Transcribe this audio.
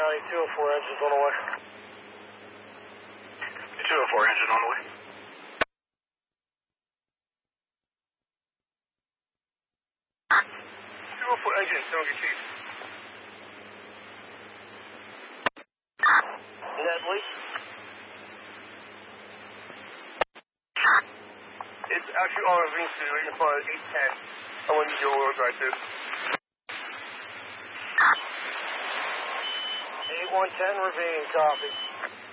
County, 204 engines on the way. 204 engine on the way. Engine, don't get chief. Nedley? It's actually on Ravine Street, right in front of 810. I want you to go over right there. 8110 Ravine, copy.